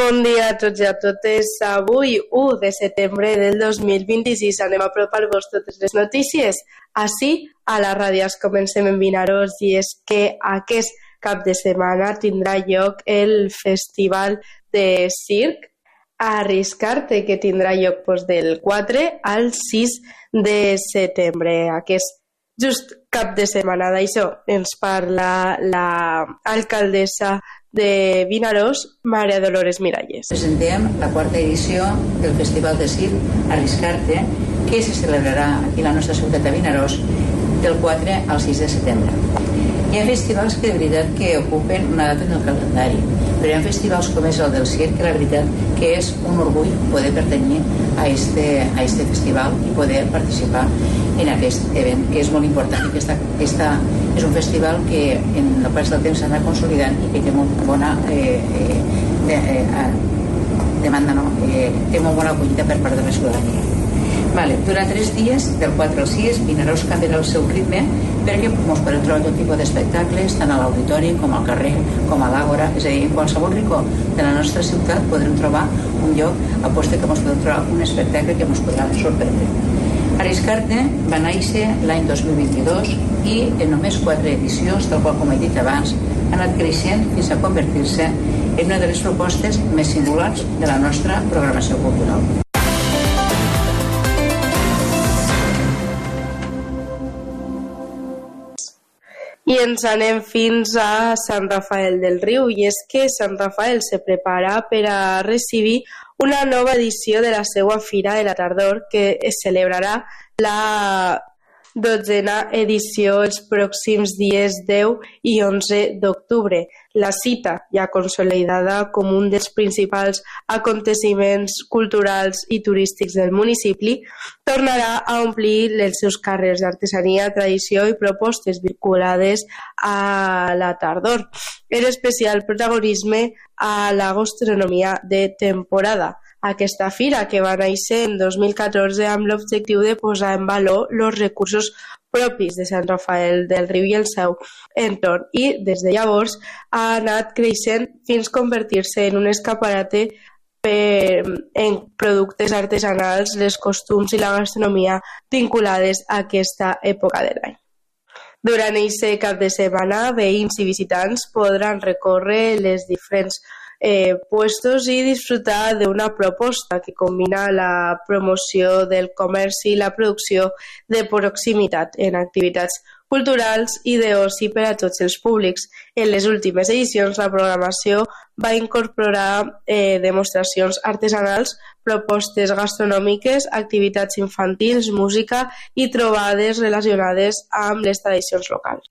Bon dia a tots i a totes. Avui, 1 de setembre del 2026, anem a apropar-vos totes les notícies així a la ràdio. Comencem en Vinaròs i és que aquest cap de setmana tindrà lloc el Festival de Circ Arriscarte, que tindrà lloc del 4 al 6 de setembre. Aquest just cap de setmana. D'això ens parla l'alcaldessa de Vinaròs, Maria Dolores Miralles. Presentem la quarta edició del Festival de Circ Arriscarte, que se celebrarà aquí a la nostra ciutat de Vinaròs del 4 al 6 de setembre. Hi ha festivals que de veritat que ocupen una data en el calendari, però hi ha festivals com és el del circ, que la veritat que és un orgull poder pertanyir a este festival i poder participar en aquest event, que és molt important, i que és un festival que en el pas del temps s'ha anat consolidant i que té molt bona demanda, té molt bona acollida per part de la ciutadania. Durant 3 dies, del 4 al 6, Vinaròs canviarà el seu ritme perquè ens podem trobar tot tipus d'espectacles, tant a l'auditori com al carrer, com a l'àgora. És a dir, en qualsevol racó de la nostra ciutat podrem trobar un lloc a posta que ens podem trobar un espectacle que ens podrà sorprendre. Arriscarte va néixer l'any 2022 i en només 4 edicions, tal qual com he dit abans, ha anat creixent fins a convertir-se en una de les propostes més singulars de la nostra programació cultural. I ens anem fins a Sant Rafael del Riu, i és que Sant Rafael se prepara per a recibir una nova edició de la seva Fira de la Tardor, que es celebrarà la 12a edició els pròxims dies 10 i 11 d'octubre. La cita, ja consolidada com un dels principals aconteciments culturals i turístics del municipi, tornarà a omplir els seus carrers d'artesania, tradició i propostes vinculades a la tardor. En especial protagonisme a la gastronomia de temporada. Aquesta fira, que va néixer en 2014 amb l'objectiu de posar en valor els recursos propis de Sant Rafael del Riu i el seu entorn, i des de llavors ha anat creixent fins a convertir-se en un escaparate en productes artesanals, les costums i la gastronomia vinculades a aquesta època de l'any. Durant aquest cap de setmana, veïns i visitants podran recórrer les diferents puestos i disfrutar d'una proposta que combina la promoció del comerç i la producció de proximitat en activitats culturals i d'oci per a tots els públics. En les últimes edicions, la programació va incorporar demostracions artesanals, propostes gastronòmiques, activitats infantils, música i trobades relacionades amb les tradicions locals.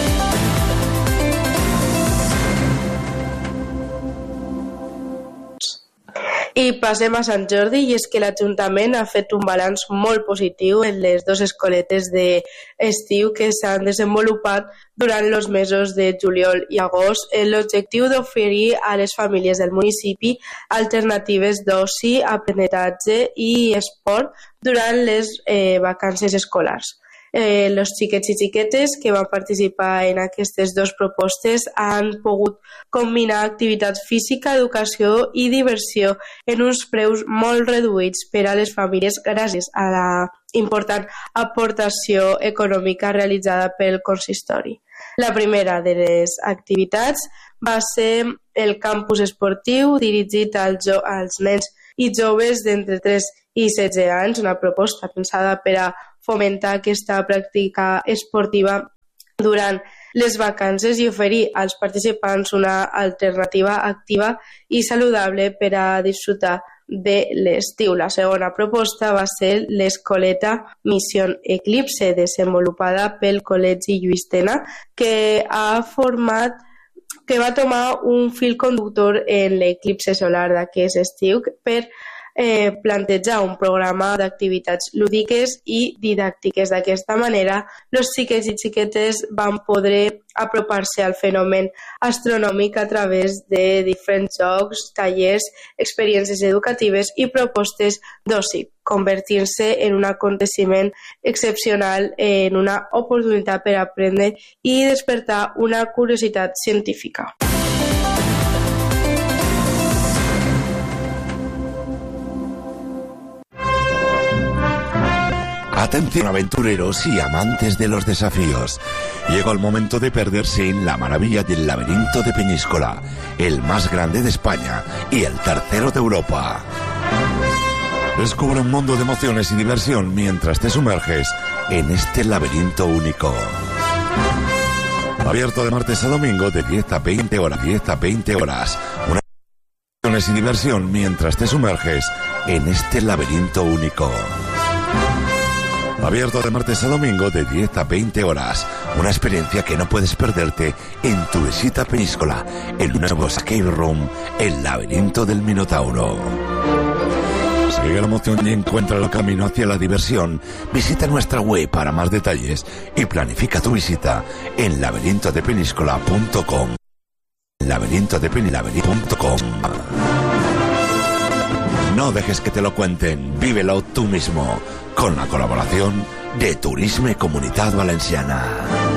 I passem a Sant Jordi, i és que l'Ajuntament ha fet un balanç molt positiu en les 2 escoletes d'estiu que s'han desenvolupat durant els mesos de juliol i agost, amb l'objectiu d'oferir a les famílies del municipi alternatives d'oci, aprenentatge i esport durant les vacances escolars. Els xiquets i xiquetes que van participar en aquestes 2 propostes han pogut combinar activitat física, educació i diversió en uns preus molt reduïts per a les famílies gràcies a la important aportació econòmica realitzada pel consistori. La primera de les activitats va ser el campus esportiu dirigit als nens i joves d'entre 3 i 16 anys, una proposta pensada per a fomentar aquesta pràctica esportiva durant les vacances i oferir als participants una alternativa activa i saludable per a disfrutar de l'estiu. La segona proposta va ser l'escoleta Missió Eclipse, desenvolupada pel Col·legi Lluís Tena, que va tomar un fil conductor en l'eclipse solar d'aquest estiu per plantejar un programa d'activitats lúdiques i didàctiques. D'aquesta manera, els xiquets i xiquetes van poder apropar-se al fenomen astronòmic a través de diferents jocs, tallers, experiències educatives i propostes d'oci, convertint-se en un aconteciment excepcional, en una oportunitat per aprendre i despertar una curiositat científica. Atención aventureros y amantes de los desafíos. Llegó el momento de perderse en la maravilla del laberinto de Peñíscola, el más grande de España y el tercero de Europa. Descubre un mundo de emociones y diversión mientras te sumerges en este laberinto único. Abierto de martes a domingo de 10 a 20 horas. 10 a 20 horas. Emociones y diversión mientras te sumerges en este laberinto único. Abierto de martes a domingo de 10 a 20 horas. Una experiencia que no puedes perderte en tu visita a Peñíscola, el nuevo escape room, el laberinto del Minotauro. Sigue la emoción y encuentra el camino hacia la diversión. Visita nuestra web para más detalles y planifica tu visita en laberintodepeniscola.com. laberintodepeniscola.com. No dejes que te lo cuenten, vívelo tú mismo, con la colaboración de Turisme Comunitat Valenciana.